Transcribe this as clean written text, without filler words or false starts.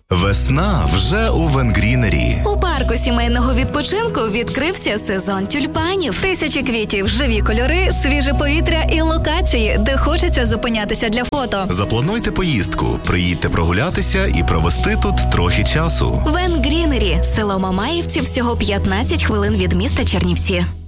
Весна вже у Венгрінері. У парку сімейного відпочинку відкрився сезон тюльпанів. Тисячі квітів, живі кольори, свіже повітря і локації, де хочеться зупинятися для фото. Заплануйте поїздку, приїдьте прогулятися і провести тут трохи часу. Венгрінері, село Мамаївці, всього 15 хвилин від міста Чернівці.